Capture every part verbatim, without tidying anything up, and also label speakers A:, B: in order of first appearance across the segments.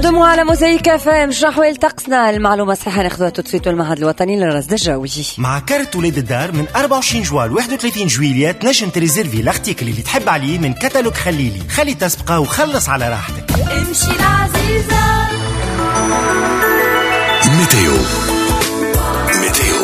A: قدموا على موزايك اف ام نشرحوا لطقسنا المعلومة الصحيحة ناخذوها توت المعهد الوطني للرصد الجوي.
B: مع كارت ولاد الدار من أربعة وعشرين جوال واحد وثلاثين جويلية تنجم تريزيرفي لاختيك اللي تحب عليه من كتالوج خليلي. خلي تسبقه وخلص على راحتك.
C: امشي العزيزة.
D: ميتيو ميتيو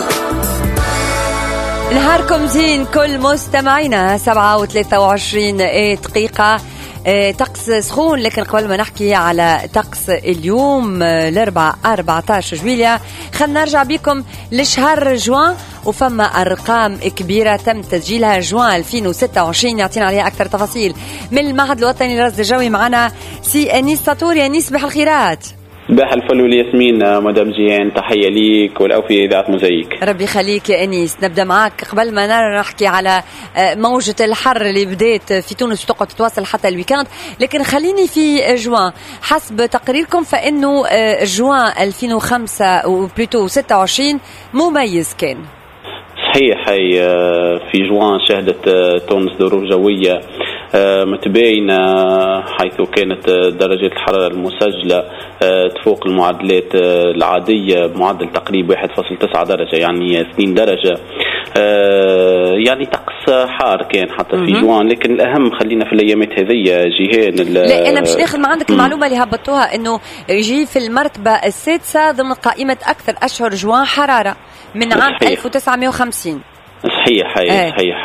A: نهاركم زين كل مستمعينا. سبعة وثلاثة وعشرين دقيقة طقس سخون، لكن قبل ما نحكي على طقس اليوم الأربعاء أربعة عشر جويلية خلنا نرجع بكم لشهر جوان، وفما أرقام كبيرة تم تسجيلها جوان ألفين وستة وعشرين. يعطينا عليها أكثر تفاصيل من المعهد الوطني للرصد الجوي. معنا سي أنيس ساطوري. أنيس صباح الخيرات.
E: صباح الفل والياسمين مدام جيان، تحية ليك والأوفية إذاعة موزايك.
A: ربي يخليك يا أنيس. نبدأ معك قبل ما نرى نحكي على موجة الحر اللي بدأت في تونس وتقعد تتواصل حتى الويكاند، لكن خليني في جوان. حسب تقريركم فإنه جوان ألفين وخمسة وبلوتو ستة وعشرين مميز كان.
E: صحيح، في جوان شهدت تونس ظروف جوية متباينة، حيث كانت درجة الحرارة المسجلة تفوق المعدلات العادية بمعدل تقريبا واحد فاصلة تسعة درجة، يعني اثنين درجة. يعني طقس حار كان حتى في جوان، لكن الأهم خلينا في الأيامات هذه جيهان.
A: لا أنا مش ناخذ ما عندك المعلومة اللي هبطوها إنه يجي في المرتبة السادسة ضمن قائمة أكثر أشهر جوان حرارة من عام ألف وتسعمائة وخمسين.
E: صحيح هي صحيح.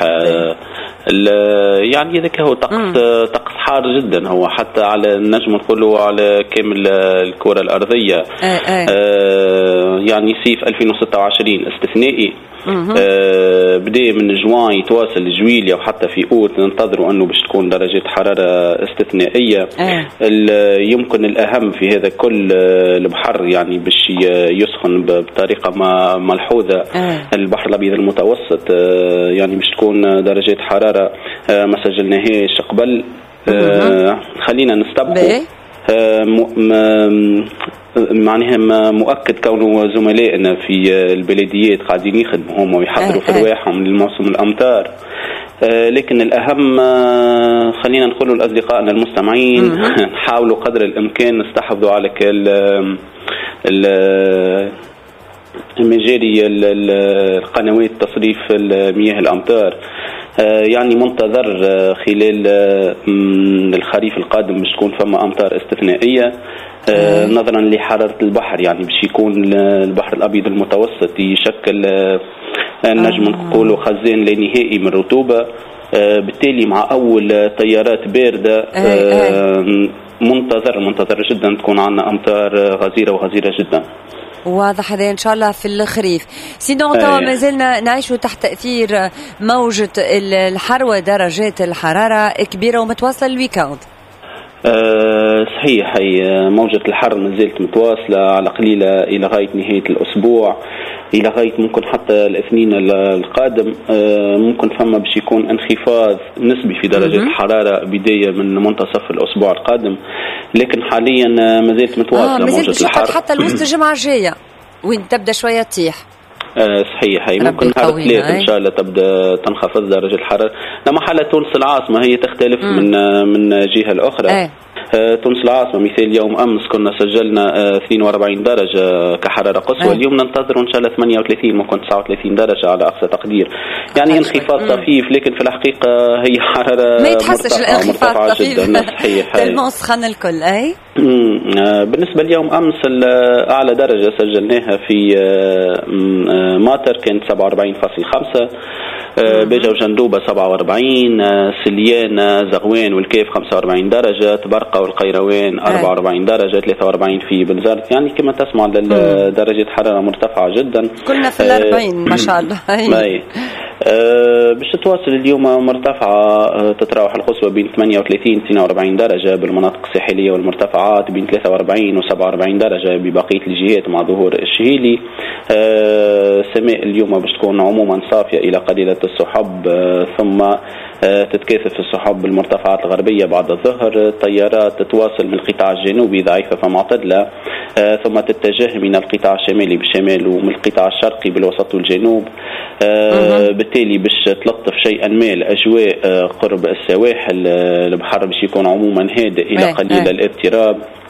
E: يعني ذاك هو طقس طقس حار جدا، هو حتى على النجم نقولوا على كامل الكرة الأرضية. آه يعني صيف ألفين وستة وعشرين استثنائي. آه بدأ من جوان يتواصل جويلية وحتى في أوت ننتظروا أنه باش تكون درجة حرارة استثنائية. آه. يمكن الأهم في هذا كل البحر يعني باش يسخن بطريقة ما ملحوظة. آه. البحر الأبيض المتوسط آه يعني باش تكون درجة حرارة آه ما سجلناهاش قبل. آه خلينا نستبقوا. آه معناها مؤكد كونه زملائنا في البلديات قاعدين يخدموا هم ويحضروا في رواحهم للموسم الأمطار. آه لكن الأهم آه خلينا نقول لأصدقائنا المستمعين نحاولوا قدر الإمكان نستحفظوا على كل المجاري القنوات تصريف المياه الأمطار. آه يعني منتظر آه خلال آه الخريف القادم باش تكون فما أمطار استثنائية. آه نظرا لحرارة البحر، يعني باش يكون البحر الأبيض المتوسط يشكل آه نجم نقولوا خزان لا نهائي من الرطوبة. آه بالتالي مع أول تيارات باردة آه منتظر منتظر جدا تكون عنا أمطار غزيرة وغزيرة جدا.
A: واضح هذا إن شاء الله في الخريف. سينو توا ما زلنا نعيشوا تحت تأثير موجة الحر ودرجات الحرارة كبيرة ومتواصلة الويكاند.
E: أه صحيح، هي موجة الحر ما زالت متواصلة على قليلة إلى غاية نهاية الأسبوع، إلى غاية ممكن حتى الاثنين القادم. أه ممكن فما باش يكون انخفاض نسبي في درجة الحرارة بداية من منتصف الأسبوع القادم، لكن حاليا ما زالت متواصلة. آه موجة الحر
A: حتى الوسط الجمعة الجاية وين تبدأ شوية تطيح.
E: آه صحيح، هي ممكن نهار الثلاث ان شاء الله تبدا تنخفض درجه الحراره. لما حاله تونس العاصمه هي تختلف مم. من من جهه الاخرى. آه. آه تونس العاصمه مثال يوم امس كنا سجلنا آه اثنين وأربعين درجه كحراره قصوى. آه. اليوم ننتظر ان شاء الله ثمانية وثلاثين ممكن تسعة وثلاثين درجه على اقصى تقدير، يعني انخفاض طفيف، لكن في الحقيقه هي حراره
A: ما يتحسش الانخفاض الطفيف
E: صحيح.
A: تلمو سخن الكل. اي
E: آه بالنسبه ليوم امس اعلى درجه سجلناها في آه ماطر كانت سبعة وأربعين فاصلة خمسة، بيجا وجندوبة سبعة وأربعين، سليان زغوان والكيف خمسة وأربعين درجة، تبرقة والقيروان أربعة وأربعين درجة، ثلاثة وأربعين في بنزرت. يعني كما تسمع درجة حرارة مرتفعة جدا،
A: كلنا في الأربعين ما شاء الله.
E: أي أه باش تواصل اليوم مرتفعة أه تتراوح القصوى بين ثمانية وثلاثين و اثنين وأربعين درجة بالمناطق الساحلية، والمرتفعات بين ثلاثة وأربعين و سبعة وأربعين درجة ببقية الجهات مع ظهور الشهيلي. أه سماء اليوم باش تكون عموما صافية إلى قليلة السحب، أه ثم أه تتكاثف السحب بالمرتفعات الغربية بعد الظهر. التيارات تتواصل من القطاع الجنوبي ضعيفة فمعتدلة، أه ثم تتجه من القطاع الشمالي بالشمال ومن القطاع الشرقي بالوسط والجنوب. أه بالتالي باش تلطف شيئا ما الأجواء أه قرب السواحل. أه البحر باش يكون عموما هادئ إلى قليل الاضطراب.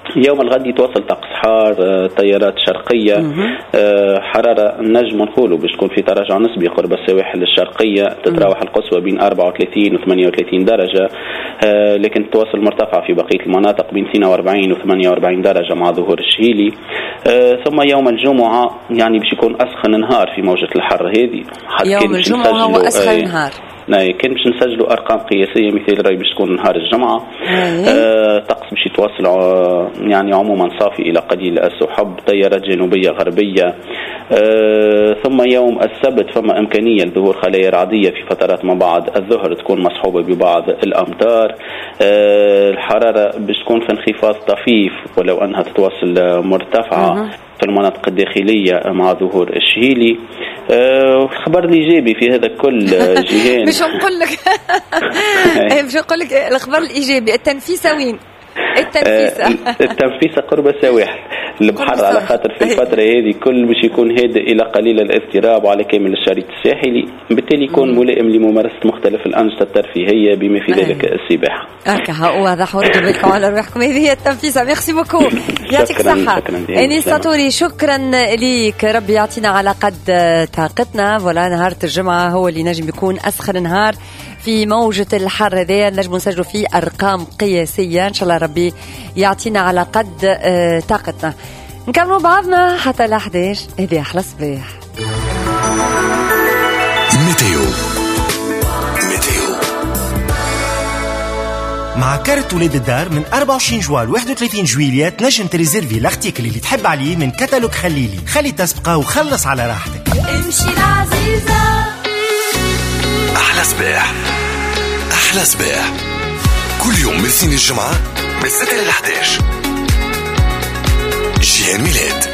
E: يوم الغد يتواصل طقس حار، تيارات شرقية، حرارة نجم نقولوا باش تكون في تراجع نسبي قرب السواحل الشرقية، تتراوح القصوى بين أربعة وثلاثين و ثمانية وثلاثين درجة، لكن تواصل مرتفع في بقية المناطق بين اثنين وأربعين و ثمانية وأربعين درجة مع ظهور الشهيلي. ثم يوم الجمعة يعني باش يكون أسخن نهار في موجة الحر هذه.
A: يوم الجمعة هو أسخن نهار.
E: نعم كان باش نسجلوا ارقام قياسيه مثل راي باش تكون نهار الجمعه. آه طقس باش يتواصل يعني عموما صافي الى قليل السحب، تيارات جنوبيه غربيه. آه ثم يوم السبت فما امكانيه لظهور خلايا رعديه في فترات ما بعد الظهر تكون مصحوبه ببعض الامطار. آه الحراره باش تكون في انخفاض طفيف ولو انها تتواصل مرتفعه في المناطق الداخلية مع ظهور الشهيلي. أه الخبر الإيجابي في هذا كل جهان
A: مش نقول لك مش نقول لك الخبر الإيجابي التنفيسة وين؟ التنفيسة
E: أه التنفيسة قرب السواحل البحر، على خاطر في الفترة هذه كل باش يكون هادئ إلى قليل الاضطراب على كامل الشريط الساحلي، بالتالي يكون ملائم لممارسة مختلف الأنشطة الترفيهية بما في ذلك السباحة.
A: هكا واضح، وردوا بالكم على روحكم. هذه هي التنفيسة. ميرسي بوكو، يعطيك الصحة أنيس ساطوري. شكرا ليك، ربي يعطينا على قد طاقتنا. ولا نهار الجمعة هو اللي نجم يكون أسخن نهار في موجة الحر هذا، نجم نسجلوا فيه أرقام قياسية. إن شاء الله ربي يعطينا على قد طاقتنا. نكملوا بعضنا حتى الأحداش. هذه أحلى صباح.
D: ميتيو ميتيو
B: مع كارت ولاد الدار من أربعة وعشرين جوال واحد وثلاثين جويلية تنجم تريزيرفي الارتيكل اللي تحب عليه من كتالوج خليلي. خلي تسبقه وخلص على راحتك.
C: امشي العزيزة.
D: أحلى صباح أحلى صباح كل يوم من الاثنين الجمعة من ستة إلى إحدى عشر. جيان ميلاد.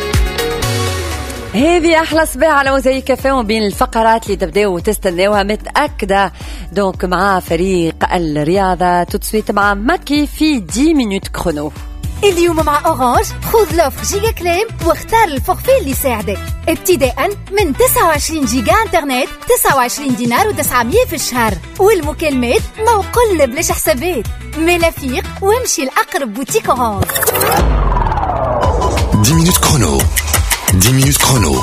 A: هذه أحلى صباح على موزايك كافيه، وبين الفقرات اللي تبداو وتستناوها متأكدة دونك مع فريق الرياضة تتسويت مع ماكي في عشر مينوت كرونو.
F: اليوم مع أورانج خذ لوفر جيجا كليم واختار الفورفي اللي يساعدك ابتداء من تسعة وعشرين جيجا انترنت تسعة وعشرين دينار وتسعمية في الشهر، والمكالمات موقلنا بلاش حسابات. ملافيق وامشي الأقرب بوتيك أورانج.
D: عشر مينوت كرونو عشر مينوت كرونو.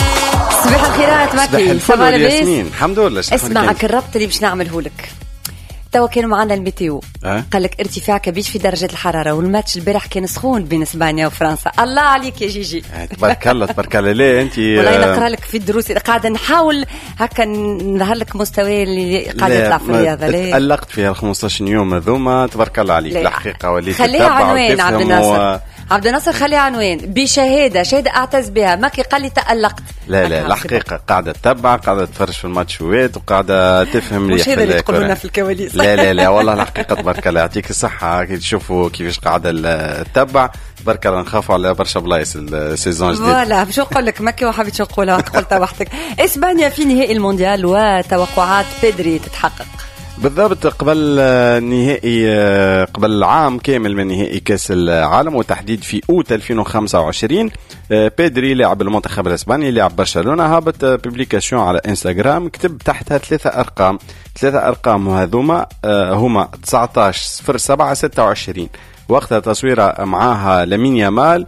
A: صباح الخيرات ماكي،
G: صباح الياسمين. الحمد لله.
A: اسمعك الربط اللي باش نعمله لك. توا كانوا معنا الميتيو أه؟ قال لك ارتفاع كبير في درجة الحرارة، والماتش البارح كان سخون بين اسبانيا وفرنسا. الله عليك يا جيجي.
G: تبارك الله تبارك الله. ليه انت
A: والله نقرا لك في الدروس قاعدة نحاول هكا نظهر لك مستوى اللي قاعد يطلع في الرياضة. ليه
G: تألقت فيها خمسطاش يوم هذوما تبارك الله عليك. الحقيقة وليت
A: خليها عنوان عبد الناصر و... عبد الناصر خليها عنوان بشهادة شهادة أعتز بها. ماكي قال لي تألقت.
G: لا لا الحقيقة قاعدة تتبع، قاعدة تفرج في الماتشوات، وقاعدة تفهم
A: مش هذا اللي تقولنا في الكواليس.
G: لا لا لا والله الحقيقة تبارك الله يعطيك الصحة. كي تشوفوا كيفاش قاعدة تتبع تبارك الله، نخافوا على برشا بلايص السيزون الجديد.
A: فوالا باش نقول لك ماكي وحبيت نقولها قلتها وحدك. اسبانيا في نهائي المونديال وتوقعات بيدري تتحقق.
G: بالضبط قبل نهائي قبل عام كامل من نهائي كاس العالم، وتحديد في اوت ألفين وخمسة وعشرين. بيدري لاعب المنتخب الاسباني لاعب برشلونة هابط بوبليكاسيون على انستغرام كتب تحتها ثلاثة ارقام ثلاثة ارقام وهذوما هما تسعة عشر صفر سبعة ستة وعشرين. وقتها تصويره معاها لامين يامال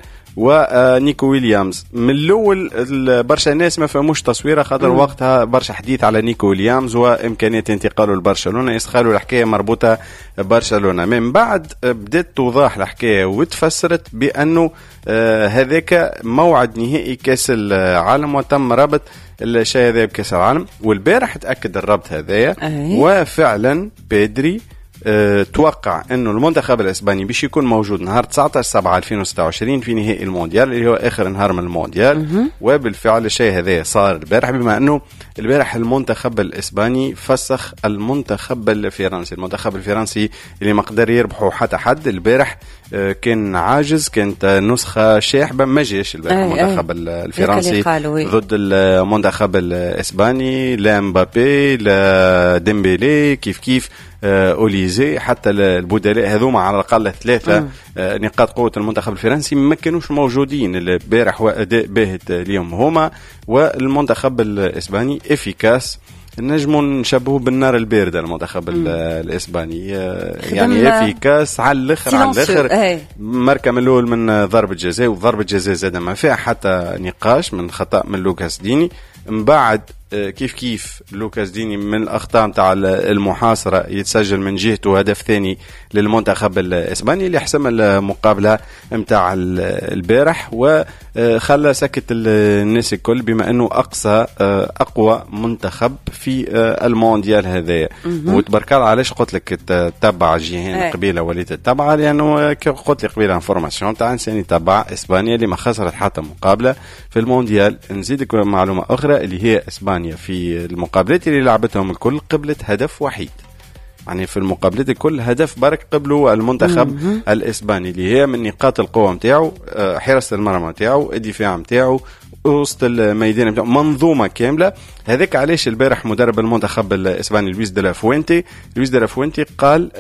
G: ونيكو ويليامز. من الاول برشا ناس ما فهموش تصويره خاطر وقتها برشا حديث على نيكو ويليامز وامكانيه انتقاله لبرشلونه، يسخالوا الحكايه مربوطه برشلونه. من بعد بدات توضح الحكايه وتفسرت بانه آه هذاك موعد نهائي كاس العالم وتم ربط الشيء هذا بكاس العالم. والبارح تاكد الربط هذايا وفعلا بيدري أه توقع انه المنتخب الاسباني باش يكون موجود نهار تسعة عشر سبعة ألفين وستة وعشرين في نهائي المونديال اللي هو اخر نهار من المونديال. وبالفعل الشيء هذا صار البارح، بما انه البارح المنتخب الاسباني فسخ المنتخب الفرنسي. المنتخب الفرنسي اللي ما قدر يربحوا حتى حد البارح أه كان عاجز، كانت نسخه شاحبه ما جاش البارح المنتخب الفرنسي ضد المنتخب الاسباني. لا مبابي لا ديمبيلي كيف كيف آه أوليزي، حتى البدلاء هذوما على الأقل ثلاثة آه نقاط قوة المنتخب الفرنسي ما كانوش موجودين البارح، وأداء باهت اليوم هما. والمنتخب الإسباني إفيكاس نجموا نشبهه بالنار الباردة المنتخب الإسباني، يعني في كاس على الآخر على الآخر مركة من الأول من ضربة جزاء، وضربة جزاء زاد ما فيها حتى نقاش من خطأ من لوكاس ديني. من بعد كيف كيف لوكاس ديني من الأخطاء متاع المحاصرة يتسجل من جهته هدف ثاني للمنتخب الإسباني اللي حسم المقابلة متاع البارح وخلى سكت الناس الكل بما أنه أقصى أقوى منتخب في المونديال هذا. وتبارك الله علاش قلت لك تتبع جهين قبيلة وليت تتبع، لأنه قلت لك قبيلة انفورماسيون تاع إنسان تتبع إسبانيا اللي ما خسرت حتى مقابلة في المونديال. نزيدك معلومة أخرى اللي هي إسبانيا في المقابلات اللي لعبتهم الكل قبلت هدف وحيد، يعني في المقابلات الكل هدف برك قبله المنتخب م- الإسباني اللي هي من نقاط القوة متاعه حراسة المرمى متاعه الدفاع متاعه وسط الميدان متاعه منظومة كاملة. هذاك علاش البارح مدرب المنتخب الإسباني لويس دي لا فوينتي لويس دي لا فوينتي قال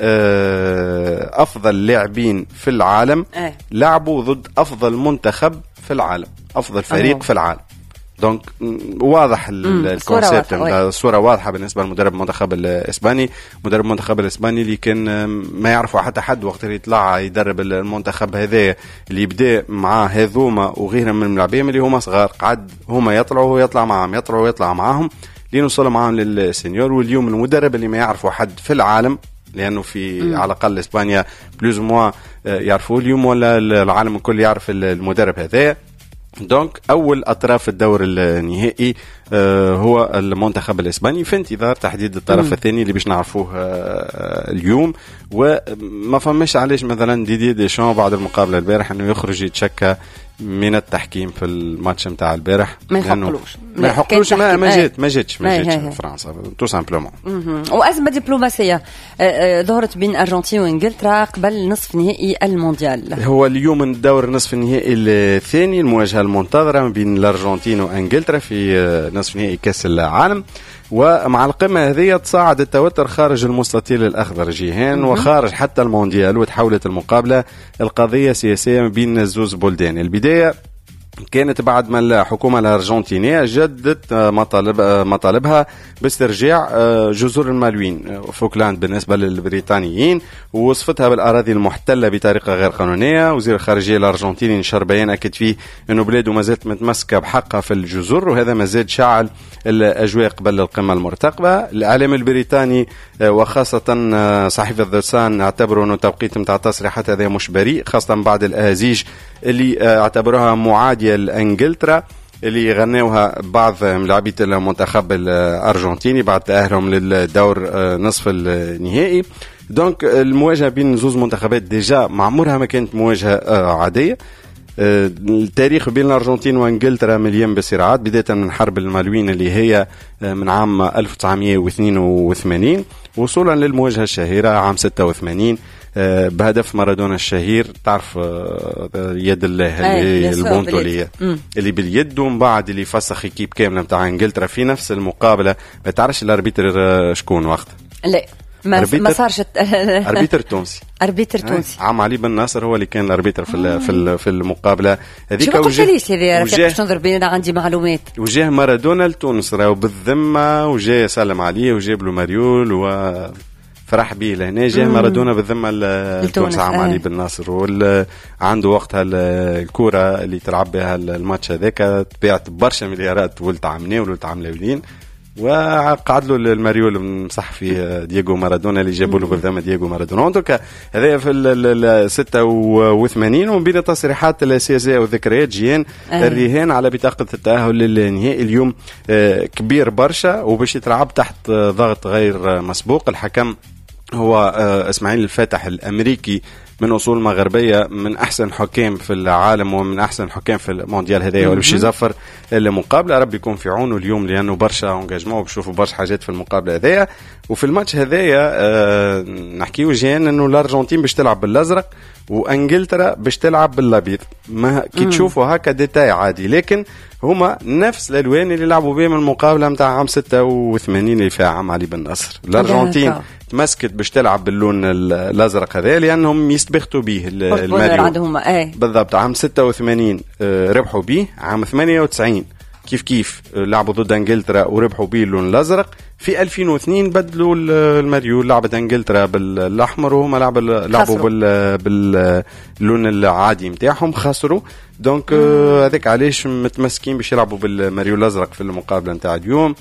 G: أفضل لاعبين في العالم لعبوا ضد أفضل منتخب في العالم، أفضل فريق أوه. في العالم. دونك واضح الكونسيبت، الصورة واضحة بالنسبة للمدرب المنتخب الإسباني. مدرب المنتخب الإسباني اللي كان ما يعرفوا حتى حد وقت اللي يطلع يدرب المنتخب هذا اللي يبدأ معاه هذوما وغيرهم من الملاعبين اللي هما صغار، قعد هما يطلعوا ويطلع معهم يطلعوا ويطلع معهم لين وصلوا معهم للسينيور. واليوم المدرب اللي ما يعرفوا حد في العالم، لأنه في م. على الأقل إسبانيا بلوز موا يعرفوا اليوم ولا العالم الكل يعرف المدرب هذا. دونك أول أطراف الدور النهائي آه هو المنتخب الإسباني في انتظار تحديد الطرف مم. الثاني اللي باش نعرفوه آه اليوم. وما فهمش علاش مثلا ديدي ديشان بعد المقابلة البارح أنه يخرج يتشكى من التحكيم في الماتش متاع البارح،
A: ما يحقلوش
G: ما يحقلوش ما ما جات ما جاتش ما جاتش فرنسا تو سامبلومون.
A: وأزمة دبلوماسية ظهرت بين أرجنتين وإنجلترا قبل نصف نهائي المونديال.
G: هو اليوم الدور نصف النهائي الثاني، المواجهة المنتظرة بين الأرجنتين وإنجلترا في نصف نهائي كأس العالم. ومع القمة هذه تصاعد التوتر خارج المستطيل الأخضر جيهان وخارج حتى المونديال، وتحولت المقابلة القضية سياسية بين الزوز بلدان. البداية كانت بعد ما الحكومة الأرجنتينية جدت مطالب مطالبها باسترجاع جزر المالوين فوكلاند بالنسبة للبريطانيين، ووصفتها بالأراضي المحتلة بطريقة غير قانونية. وزير الخارجية الأرجنتيني نشر بيان أكد فيه أنه بلاده ما زالت متمسكة بحقها في الجزر، وهذا ما زاد شعل الأجواء قبل القمة المرتقبة. الإعلام البريطاني وخاصة صحيفة ذا سان اعتبروا أنه توقيت متاع التصريحات هذا مش بريء، خاصة بعد الأهازيج اللي اعتبروها معادية لإنجلترا اللي غنوها بعض ملاعبية المنتخب الأرجنتيني بعد تأهلهم للدور نصف النهائي. دونك المواجهة بين زوز منتخبات ديجا معمورها ما كانت مواجهة عادية. التاريخ بين الأرجنتين وإنجلترا مليان بصراعات، بداية من حرب المالوين اللي هي من عام ألف وتسعمائة واثنين وثمانين وصولا للمواجهة الشهيرة عام ستة وثمانين بهدف مارادونا الشهير، تعرف يد الله اللي البونتولية اللي باليد، ومن بعد اللي فسخ كيب كاملة متاع إنجلترا في نفس المقابلة. ما تعرفش الأربيتر شكون وقت؟
A: لا ما ما صارش
G: أربيتر تونسي
A: أربيتر تونسي
G: عم علي بن ناصر هو اللي كان الأربيتر في في في المقابلة هذيك.
A: شو قلت ليش هذه باش تنظر بين عندي معلومات.
G: وجاه مارادونا لتونس راهو بالذمة، وجاء سلم عليه وجاب له مريول وفرح به لهنا. جاه مارادونا بالذمة لتونس عم علي بن ناصر، وعنده وقتها الكرة اللي تلعب بها الماتش هذاك تبيعت برشا مليارات ولت عمناه ولت عملاولين، وقعد له الماريول مصح في دييغو مارادونا اللي جابوا له بالذمة دييغو مارادونا. دونك هذا في ال ستة وثمانين. وبين التصريحات السياسية والذكريات جيان أه. الرهان على بطاقة التأهل للنهائي اليوم كبير برشا وباش يتلعب تحت ضغط غير مسبوق. الحكم هو اسماعيل الفاتح الأمريكي من أصول مغربية، من أحسن حكام في العالم ومن أحسن حكام في المونديال هذا، واللي باش يزفر المقابلة. ربي يكون في عونه اليوم لأنه برشا انجاجمون وبشوفوا برشا حاجات في المقابلة هذايا. وفي الماتش هذايا أه نحكيو جيان إنه الأرجنتين باش تلعب بالأزرق وإنجلترا باش تلعب بالأبيض. ما كي تشوفوا هكا ديتاي عادي، لكن هما نفس الألوان اللي لعبوا بهم المقابلة متاع عام ستة وثمانين اللي فيها عم علي بن ناصر. الأرجنتين تمسكت باش تلعب باللون الأزرق هذا لأنهم يستبختوا به الماريو
A: ايه.
G: بالضبط عام ستة وثمانين ربحوا به، عام ثمانية وتسعين كيف كيف لعبوا ضد انجلترا وربحوا به اللون الازرق، في ألفين واثنين بدلوا الماريو، لعبت انجلترا بالاحمر وهم لعبوا لعبوا باللون العادي نتاعهم، خسروا. دونك هذاك علاش متمسكين باش يلعبوا بالماريو الازرق في المقابله نتاع اليوم.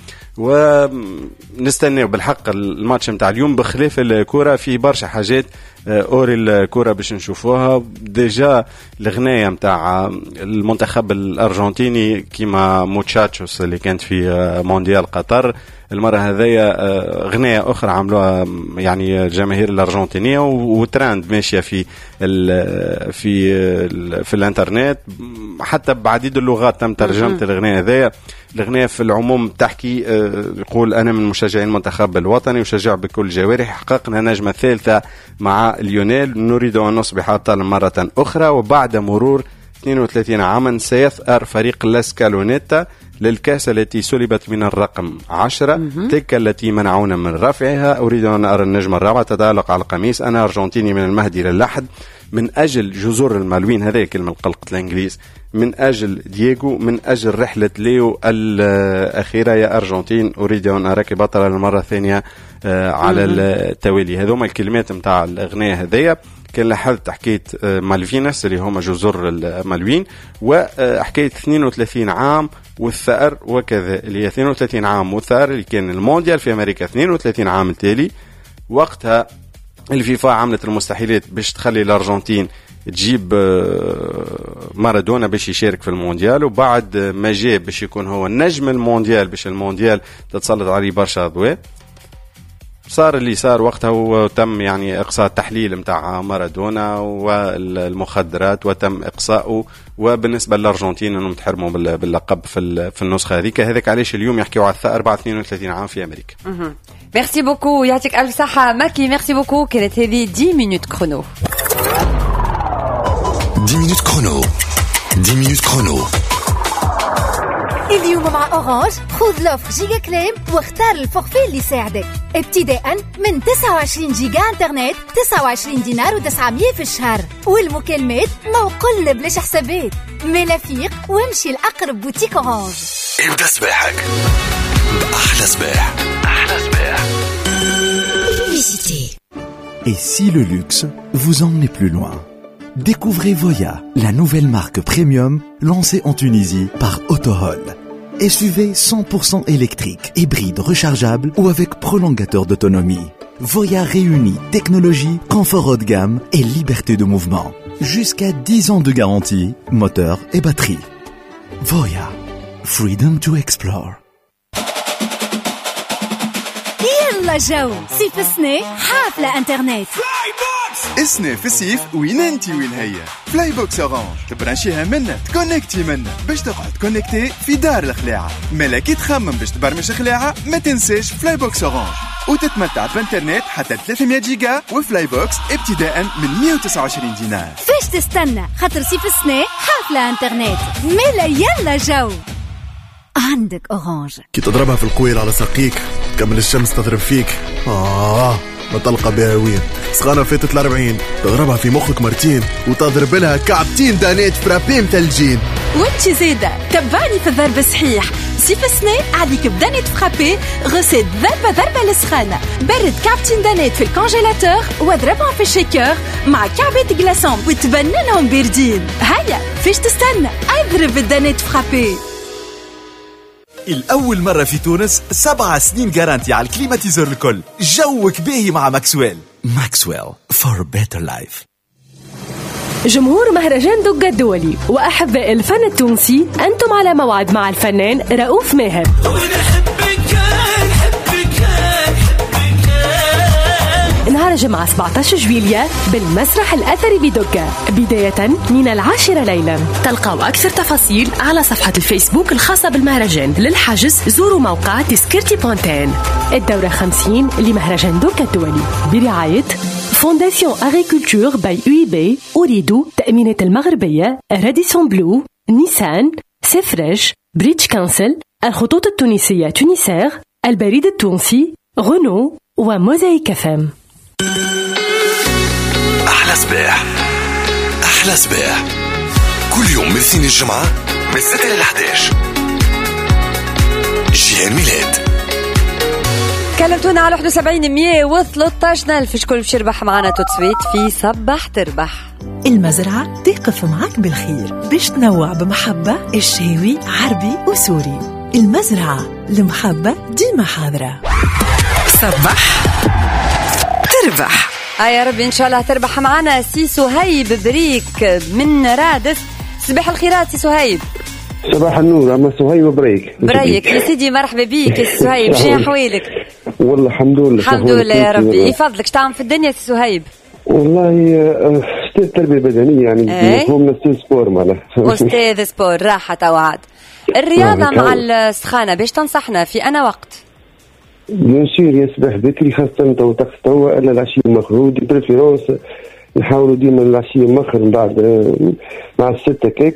G: ونستناو بالحق الماتش نتاع اليوم، بخلاف الكره في برشا حاجات اوري الكره باش نشوفوها. ديجا الغنايه نتاع المنتخب الارجنتيني كيما موتشاتشوس اللي كانت في مونديال قطر المرة هذية، غنية أخرى عملوها يعني الجماهير الأرجنتينية، وتراند ماشية في ال في ال في الانترنت، حتى بعديد اللغات تم ترجمة الغنية هذية. الغنية في العموم تحكي يقول أنا من مشجعين المنتخب الوطني وشجع بكل جوارحي، حققنا نجمة ثالثة مع ليونيل، نريد أن نصبح أبطالا مرة أخرى، وبعد مرور اثنين وثلاثين عاما سيثأر فريق لاسكالونيتا للكاس التي سلبت من الرقم عشرة، تلك التي منعونا من رفعها. أريد أن أرى النجمة الرابعة تتألق على القميص، أنا أرجنتيني من المهدي للحد، من أجل جزر المالوين، هذه كلمة قلقت الإنجليز، من أجل دييغو، من أجل رحلة ليو الأخيرة يا أرجنتين، أريد أن أراك بطلة للمرة الثانية على التوالي. هذوما الكلمات متاع الأغنية هذية. كان لاحظت حكاية مالفينس اللي هما جزر المالوين، وحكاية اثنين وثلاثين عام والثأر وكذا، اللي هي اثنين وثلاثين عام والثأر اللي كان المونديال في أمريكا اثنين وثلاثين عام التالي. وقتها الفيفا عملت المستحيلات باش تخلي الأرجنتين تجيب مارادونا باش يشارك في المونديال، وبعد ما جاء باش يكون هو النجم المونديال باش المونديال تتسلط عليه برشا أضواء، صار اللي صار وقتها، وتم يعني إقصاء التحليل متاع مارادونا والمخدرات وتم إقصاؤه. وبالنسبة للأرجنتين أنهم تحرموا باللقب في في النسخة هذيك. هذاك علاش اليوم يحكيوا على الثأر بعد اثنين وثلاثين عام في أمريكا.
A: ميرسي بوكو، يعطيك ألف صحة ماكي. ميرسي بوكو. كانت هذه عشر مينوت كرونو.
D: عشر مينوت كرونو. عشر مينوت كرونو.
F: اليوم مع أورانج خذ لوفر جيجا كليم واختار الفورفي اللي يساعدك. ابتداء من تسعة وعشرين جيجا انترنت تسعة وعشرين دينار وتسعمية في الشهر، والمكالمات موقل بلاش حسابات. ملافيق وامشي لأقرب بوتيك أورانج.
D: ابدأ صباحك بأحلى صباح. أحلى صباح.
H: Et si le luxe vous emmenait plus loin? Découvrez Voya, la nouvelle marque premium lancée en Tunisie par Autohol. S U V cent pour cent électrique, hybride rechargeable ou avec prolongateur d'autonomie. Voya réunit technologie, confort haut de gamme et liberté de mouvement. Jusqu'à dix ans de garantie, moteur et batterie. Voya, freedom to explore.
F: يلا جو صيف السنة حافلة انترنت.
I: اسنى في الصيف وين انتي وين هي فلاي بوكس اورانج، تبرانشيها منا تكونكتي منا باش تقعد كونكتي في دار الخلاعة. ملاكي تخمم باش تبرمج خلاعة، ما تنساش فلاي بوكس اورانج، وتتمتع بانترنت حتى ثلاثمية جيجا وفلاي بوكس ابتداء من مية وتسعة وعشرين دينار.
F: فاش تستنى؟ خاطر صيف السنة حافلة انترنت. ملا يلا جو عندك اورانج.
J: كي تضربها في القوير على ساقيك كمل الشمس تضرب فيك، آه ما تلقى بها وين سخانة فاتت الأربعين، تضربها في مخك مرتين وتضرب لها كعبتين دانات فرابين ثلجين.
K: وانت زيادة تبعني في الضرب الصحيح. صيف السنة عليك بدانات فرابي، غسيل ضربة ضربة للسخانة، برد كعبتين دانات في الكونجيلاتور واضربهم في الشيكر مع كعبات جلاسون وتبننهم باردين. هيا فيش تستنى، اضرب الدانات فرابي.
L: الأول مرة في تونس سبع سنين جارانتي على الكليماتيزور الكل. جوك باهي مع ماكسويل. ماكسويل for a better life.
M: جمهور مهرجان دوغا الدولي وأحباء الفن التونسي، أنتم على موعد مع الفنان رؤوف ماهر. نهار الجمعة سبعة عشر جويلية بالمسرح الأثري بدوغا، بداية من العاشرة ليلا. تلقوا أكثر تفاصيل على صفحة الفيسبوك الخاصة بالمهرجان. للحجز زوروا موقع تذكرتي بونتين. الدورة خمسين لمهرجان دوغا الدولي برعاية فونداسيون أغريكولتور باي يو إي بي، أريدو تأمينات المغربية، راديسون بلو، نيسان، سيفريج، بريتش كانسل، الخطوط التونسية تونيسير، البريد التونسي، غنو وموزايك فام.
D: أحلى صباح. أحلى صباح كل يوم من الاثنين الجمعة من الستة للحداش. جيهان ميلاد.
A: كلمتونا على واحد وسبعين مية وثلاثة عشر ألف. شكون باش يربح معنا توتسويت في صبح تربح؟
N: المزرعة تقف معك بالخير باش تنوع بمحبة الشاوي عربي وسوري. المزرعة المحبة ديما حاضرة. صبح تربح.
A: آه يا ربي إن شاء الله تربح معنا. سي سهيب بريك من رادس. صباح الخيرات سي سهيب.
O: صباح النور. أما سهيب بريك
A: بريك يا سيدي. مرحبا بيك يا سي سهيب. شنو أحوالك؟
O: والله الحمد لله
A: الحمد لله يا ربي. يفضلك تعمل في الدنيا سي سهيب؟
O: والله أستاذ تربية بدنية يعني مفهومنا أستاذ سبور ماله.
A: أستاذ سبور راحة توعد. الرياضة مع السخانة باش تنصحنا في أنا وقت؟
O: بيانسير يسبح بكري خاصة تو طقس توا إلا العشية مخرود بريفيرونس نحاولوا ديما العشية مخر من بعد مع الستة كيك.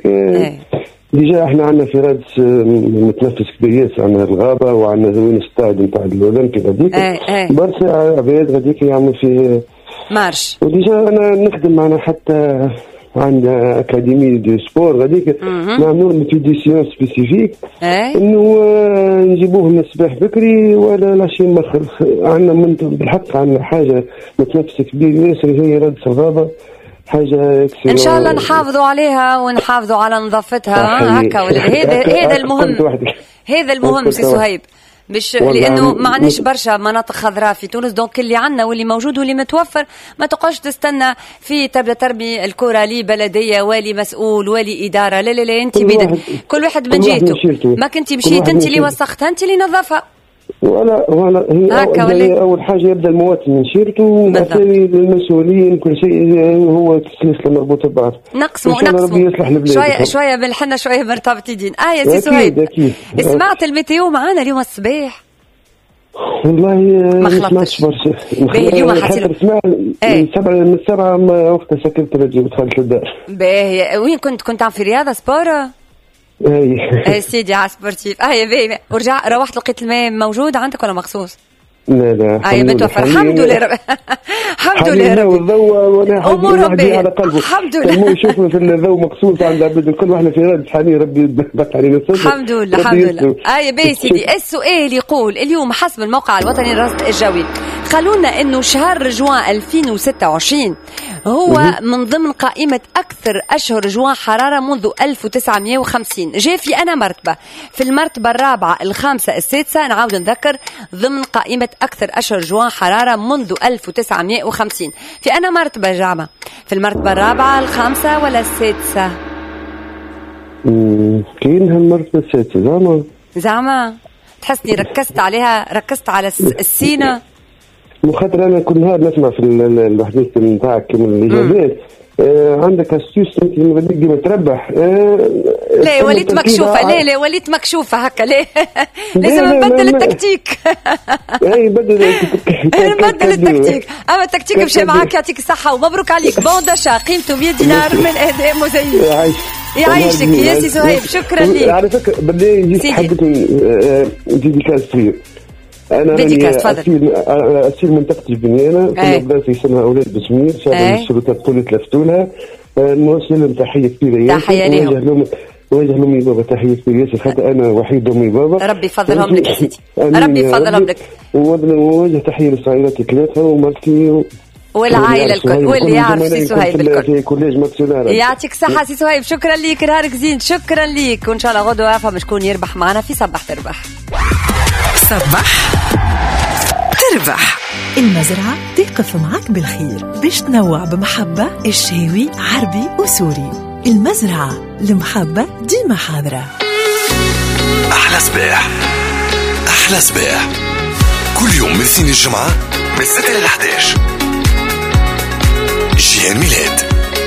O: ديجا احنا عندنا في رادس متنفس كبير ياسر. عندنا الغابة وعندنا زوين ستاد نتاع الأولمبي غاديك برشا عباد غاديك يعمل فيه
A: مارش.
O: وديجا أنا نخدم معنا حتى عندنا أكاديمية دو سبور غاديك نعملوا ميتوديسيون سبيسيفيك إنه نجيبوهم الصباح بكري ولا العشية مخر. عندنا من بالحق عندنا حاجة متنفس كبير ياسر هي رادس الغابة. حاجة
A: إن شاء الله نحافظوا عليها ونحافظوا على نظافتها هكا. هذا هذا المهم. هذا المهم سي سهيب. مش لانه ما عندناش برشا مناطق خضراء في تونس. دونك اللي عندنا واللي موجود واللي متوفر ما تقعدش تستنى في تبدا تربي الكره لي بلديه والي مسؤول والي اداره. لا لا لا انت بيدك كل واحد من جهته. ما كنتي مشيت انت اللي وسختها انت اللي نظفها
O: ولا ولا هي اول حاجه يبدا المواطن من شيرته وبالتالي المسؤولين كل شيء هو سلسله مربوطه ببعض.
A: نقسموا نقسموا شويه شويه بالحنه شويه مرتبطين. اه يا سي سهيب سمعت الميتيو معانا اليوم الصباح؟
O: والله
A: ما
O: سمعتش برشا.
A: اليوم حسيت
O: سمع من سبعة من سبعة وقتها سكرت رجلي ودخلت للدار.
A: باهي وين كنت كنت عم في رياضه سبور؟
O: اي
A: اي سيدي على سبورتيف. اه يا بيبي ورجع روحت لقيت الماء موجود عندك ولا مخصوص؟
O: لا لا
A: اه يا متوفر الحمد لله رب. الحمد لله رب.
O: والضوء وانا
A: امور ربي
O: على قلبه
A: الحمد لله.
O: يشوفنا في الضوء مقصود عند عبد الكل واحنا في راد حالي ربي يبارك علينا.
A: الحمد لله الحمد لله. اه يا بي سيدي السؤال يقول اليوم حسب الموقع الوطني للرصد الجوي قالوا انه شهر جوان ألفين وستة وعشرين هو من ضمن قائمة أكثر أشهر جوان حرارة منذ ألف وتسعمائة وخمسين. جاء في أنا مرتبة في المرتبة الرابعة الخامسة السادسة. نعاود نذكر ضمن قائمة أكثر أشهر جوان حرارة منذ ألف وتسعمائة وخمسين. في أنا مرتبة جامعة في المرتبة الرابعة الخامسة ولا السادسة؟
O: كاين هالمرتبة السادسة زعما زعما
A: تحسني ركزت عليها ركزت على السينة
O: مخاطر انا كل نهار نسمع في الحديث نتاعك من الاجابات. آه عندك استيوس انت من غاديك ديما تربح. آه
A: لا وليت مكشوفه. لا لا وليت مكشوفه هكا. لا لازم نبدل التكتيك.
O: اي بدل
A: نبدل التكتيك. اما التكتيك مشى معاك يعطيك الصحه ومبروك عليك. بونداشا قيمته مية دينار من اداء مزين. يعيشك يا سي سهيب. شكرا لك.
O: على فكره بدي نجي حبيت ديديكاس صغير. أنا راني أسير أسير منطقة البنيانة. كنا بلاصة يسمها أولاد بسمير. شباب الشرطات كل تلفتوا لها. نوصل لهم تحية كبيرة.
A: تحية لهم.
O: وجه لأمي بابا تحية كبيرة ياسر حتى أنا وحيد أمي بابا.
A: ربي يفضلهم لك يا سيدي. ربي يفضلهم لك.
O: ووجه تحية للصغيرات الثلاثة ومرتي
A: والعائلة الكل واللي يعرف سي سهيب الكل.
O: كوليج ماكسونار.
A: يعطيك الصحة سي سهيب. شكرا ليك نهارك زين. شكرا ليك وإن شاء الله غدوة فما شكون يربح معنا في صبح تربح.
N: صبح تربح. المزرعة تقف معك بالخير باش تنوع بمحبة الشاوي عربي وسوري. المزرعة المحبة ديما حاضرة.
D: أحلى صباح أحلى صباح كل يوم من سين الجمعة من الستة إلى الحداش. جيان ميلاد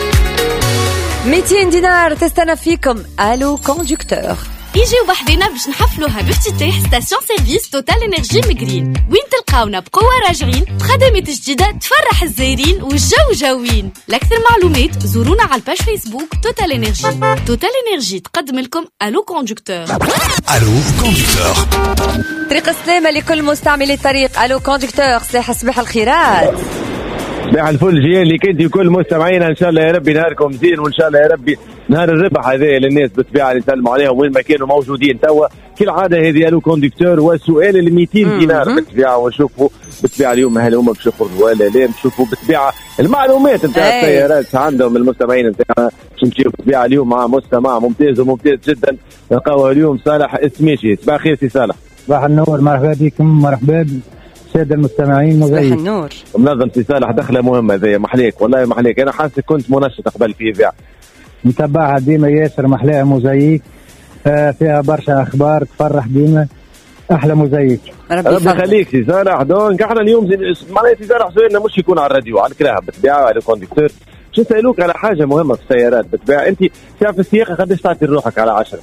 A: مئتين دينار تستنى فيكم. ألو كوندكتور.
K: يجيو بحذنا باش نحفلوها بافتتاح ستاسيون سيرفيس توتال انرجي مقرين وين تلقاونا بقوة راجعين بخدمات جديدة تفرح الزايرين والجو جوين. لأكثر معلومات زورونا على الباج فيسبوك توتال انرجي. توتال انرجي تقدم لكم ألو كوندكتور.
D: ألو كوندكتور.
A: طريق السلامة لكل مستعملي الطريق. ألو كوندكتور. صباح صباح الخيرات.
P: صباح الفل جيان ليك انت وكل مستمعينا، ان شاء الله يا ربي نهاركم زين، وان شاء الله يا ربي نهار الربح هذا للناس بالطبيعه اللي نسلموا عليهم وين ما كانوا موجودين توا. كالعاده هذه الو كوندكتور والسؤال ال مئتين دينار بالطبيعه، ونشوفوا بالطبيعه اليوم هل هما باش يخرجوا ولا لا. نشوفوا بالطبيعه المعلومات نتاع السيارات عندهم المستمعين نتاعنا. باش نمشيو بالطبيعه اليوم مع مستمع ممتاز وممتاز جدا نلقاوه اليوم صالح اسميشي. صباح الخير سي صالح.
Q: صباح النور، مرحبا بكم، مرحبا الساده المستمعين.
A: صباح النور.
P: منظم سي صالح، دخله مهمه زي محليك والله محليك. انا حاسس كنت منشط قبل في اذاعه
Q: متابعها ديما ياسر، محلاها موزايك آه فيها برشا اخبار تفرح ديما، احلى موزايك.
P: ربي يخليك سي صالح. دونك احنا اليوم معناها سي صالح سؤالنا مش يكون على الراديو، على الكراهه بالطبيعه على الكوندكتور. باش نسالوك على حاجه مهمه في السيارات بالطبيعه. انت تعرف السياقه قداش تعطي روحك على عشرة؟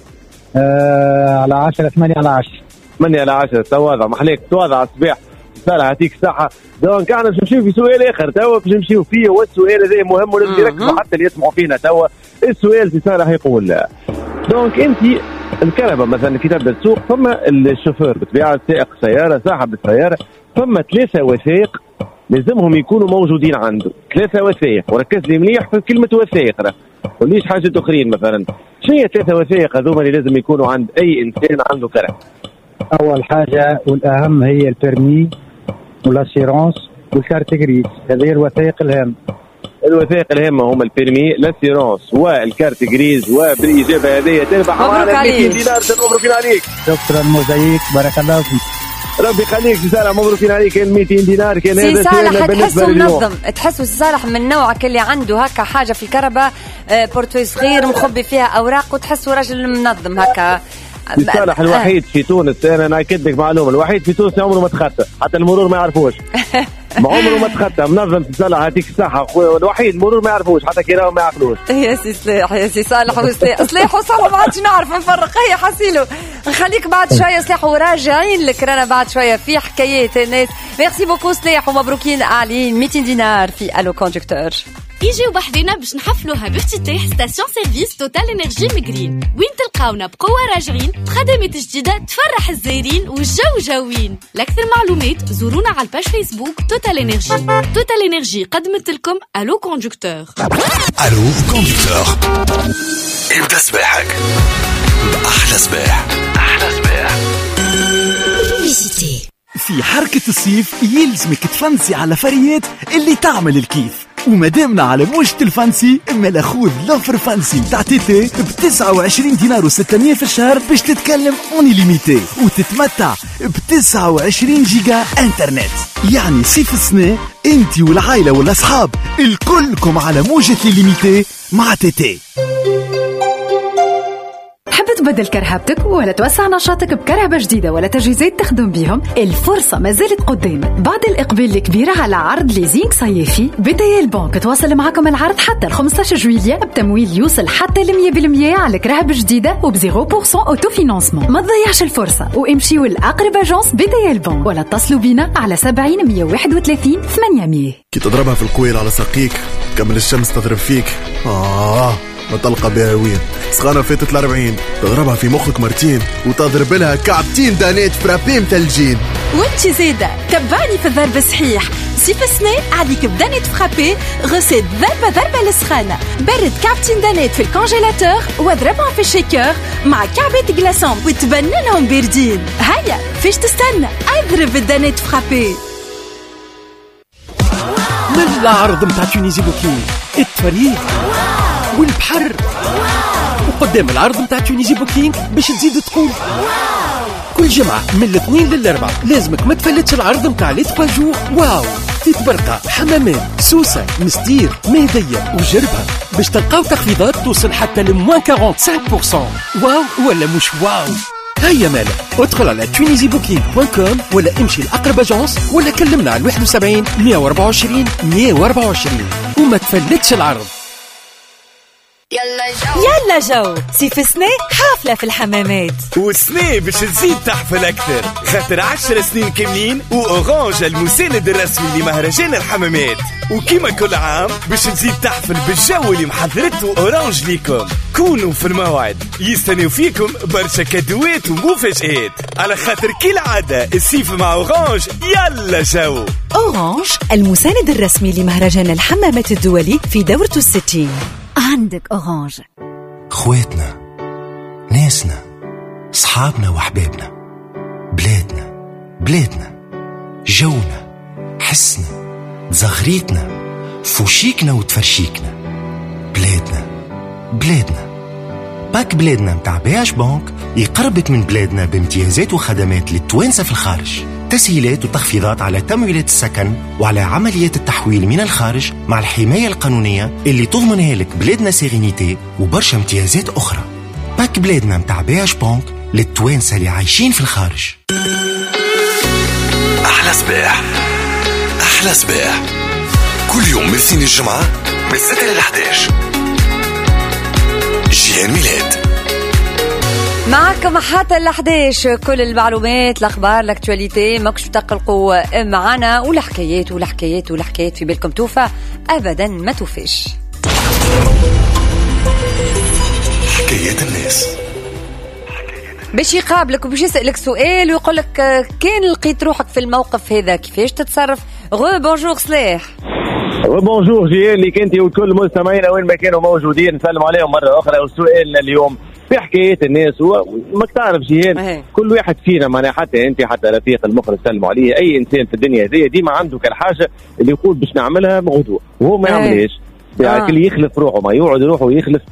Q: آه على عشرة ثمانية على عشرة
P: ثمانية على عشرة. تواضع محليك تواضع الصباح صالح يعطيك الصحه. دونك احنا باش نمشيو في سؤال اخر توا باش نمشيو فيه، والسؤال هذا مهم ولازم يركزوا حتى اللي يسمعوا فينا توا. السؤال سي صالح يقول دونك انت الكهرباء مثلا كي تبدا تسوق فما الشوفير بالطبيعه سائق السياره صاحب السياره فما ثلاثه وثائق لازمهم يكونوا موجودين عنده. ثلاثه وثائق، وركز لي مليح في كلمه وثائق، راه وليش حاجه اخرين مثلا. شنو هي ثلاثه وثائق هذوما اللي لازم يكونوا عند اي انسان عنده كهرباء؟
Q: اول حاجه والاهم هي البيرمي والاسيرونس والكارت جريس. هذه الوثائق الهامه.
P: الوثائق الهامه هم البيرمي الاسيرونس والكارت جريز. وبالاجابه هذه تربح معنا مئتين دينار. مبروك عليك.
Q: شكرا موزايك، بارك الله فيك.
P: ربي يخليك سي صالح، مبروك عليك. كان مئتين دينار كان هذا
A: سي صالح. تحسه منظم، تحسه سي صالح من نوعك اللي عنده هكا حاجه في الكهرباء بورتوي صغير مخبي فيها اوراق، وتحسه راجل منظم هكا.
P: سي صالح الوحيد في تونس، انا ناكد لك معلومه، الوحيد في تونس عمره ما تخطى، حتى المرور ما يعرفوش. ما عمره ما تخطى، منظم سي صالح يعطيك الصحه. الوحيد المرور ما يعرفوش، حتى كي راهو ما يعقلوش.
A: يا سي صلاح يا سي صالح وصلاح صلاح وصالح ما عادش نعرف نفرق. هي حسيلو نخليك بعد شويه صلاح وراجعين لك رانا بعد شويه في حكايات الناس. ميرسي بوكو صلاح ومبروكين عليين مئتين دينار في الو كونجكتور.
R: يجيو بحذنا باش نحفلوها بافتتاح ستاسيون سيرفيس توتال انرجي مقرين، وين تلقاونا بقوه راجعين بخدمات جديده تفرح الزايرين والجو جوين. لاكثر معلومات زورونا على الباج فيسبوك توتال انرجي. توتال انرجي قدمت لكم الو كونجكتور.
D: الو كونجكتور، ابدا صباحك باحلى صباح. احلى صباح.
L: في حركة الصيف يلزمك تفنسي على فريات اللي تعمل الكيف، ومدامنا على موجة الفانسي اما خذ لوفر فانسي بتاع تيتي ب تسعة وعشرين دينار وستمية في الشهر باش تتكلم اوني ليميتي وتتمتع ب تسعة وعشرين جيجا انترنت. يعني صيف السنة انتي والعائلة والاصحاب الكلكم على موجة ليميتي مع تيتي.
K: تحب تبدل كرهبتك ولا توسع نشاطك بكرهبة جديدة ولا تجهيزات تخدم بيهم؟ الفرصة ما زالت قدامك بعد الإقبال الكبير على عرض ليزينغ صيفي. بداية البنك تواصل معكم العرض حتى ال خمسطاش جويلية بتمويل يوصل حتى ل مية بالمية على كرهبة جديدة وب صفر بالمية اوتو فينانسمون. ما تضيعش الفرصة وامشيوا لأقرب اجانس بداية البنك ولا اتصلوا بينا على سبعين مية واحد وثلاثين ثمانمية.
J: كي تضربها في القويل على ساقيك كمل الشمس تضرب فيك. آه ما تلقى بها وين سخانة فاتت الأربعين تضربها في مخك مرتين وتضرب لها كعبتين دانيت فرابين ثلجين.
K: وانت زيادة تبعني في الضرب صحيح. صيف السنة عليك بدانيت فرابي غسيت ضربة ضربة للسخانة. برد كعبتين دانيت في الكونجيلاتور واضربهم في الشيكر مع كعبات جلاسون وتبننهم باردين. هيا فيش تستنى اضرب الدانيت فرابي.
S: من العرض متاع تونيزي بوكينج التفريق والبحر وقدام العرض متاع تونيزي بوكينج باش تزيد تقول كل جمعة من الاثنين للاربعاء لازمك ما تفلتش العرض متاع لي تخوا جور. واو تتبرقة حمامان سوسة مستير مهدية وجربها باش تلقاو تخفيضات توصل حتى لموان خمسة وأربعين بالمية. واو ولا مش واو؟ هيا مالا ادخل على تونيزي بوكينج دوت كوم ولا امشي لأقرب اجانس ولا كلمنا على واحد وسبعين مية وأربعة وعشرين مية وأربعة وعشرين وما تفلتش العرض.
N: يلا جو صيف سنة حافلة في الحمامات،
T: وسنة باش تزيد تحفل أكثر خاطر عشر سنين كاملين وأورانج المساند الرسمي لمهرجان الحمامات، وكما كل عام باش تزيد تحفل بالجو اللي محضرته أورانج ليكم. كونوا في الموعد، يستنوا فيكم برشا كادوات ومفاجآت على خاطر كالعادة الصيف مع أورانج. يلا جو
N: أورانج المساند الرسمي لمهرجان الحمامات الدولي في دورته الستين.
F: عندك أورانج.
B: خواتنا، ناسنا، صحابنا وحبابنا، بلادنا بلادنا، جونا، حسنا، زغريتنا، فوشيكنا وتفرشيكنا، بلادنا بلادنا. باك بلادنا متاع بياش بانك يقربك من بلادنا بامتيازات وخدمات للتوانسة في الخارج، تسهيلات وتخفيضات على تمويلات السكن وعلى عمليات التحويل من الخارج مع الحماية القانونية اللي تضمنها لك بلادنا سيرينيتي وبرشا امتيازات أخرى. باك بلادنا متاع بياش بانك للتوانسة اللي عايشين في الخارج.
D: أحلى صباح، أحلى صباح كل يوم من سين الجمعة من ستة إلى إحداش. جيان ميلاد
A: معكم حتى الأحداش، كل المعلومات الأخبار الأكتواليتي ماكش تقلقوا معنا، والحكايات والحكايات والحكايات في بالكم توفى أبدا ما توفيش.
D: حكايات الناس
A: باش يقابلك وباش يسألك سؤال ويقول لك كان لقيت روحك في الموقف هذا كيفاش تتصرف. غو بونجور صلاح.
P: بونجور جيان ليك انت وكل مستمعينا وين ما كانوا موجودين، نسلم عليهم مره اخرى. وسؤالنا اليوم في حكايات الناس، وماك تعرف جيان كل واحد فينا معنا، حتى انت حتى رفيق المخرج سلموا عليه، اي انسان في الدنيا هذه ديما عنده كالحاجه اللي يقول باش نعملها غدوه وهو ما يعملهاش. يعني اللي يخلف روحه ما يقعد روحه يخلف